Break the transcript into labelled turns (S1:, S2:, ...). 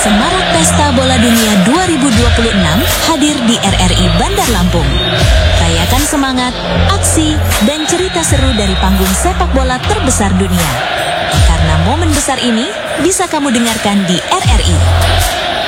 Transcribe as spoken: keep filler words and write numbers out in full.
S1: Semarak Pesta Bola Dunia dua ribu dua puluh enam hadir di R R I Bandar Lampung. Rayakan semangat, aksi, dan cerita seru dari panggung sepak bola terbesar dunia. Karena momen besar ini bisa kamu dengarkan di R R I.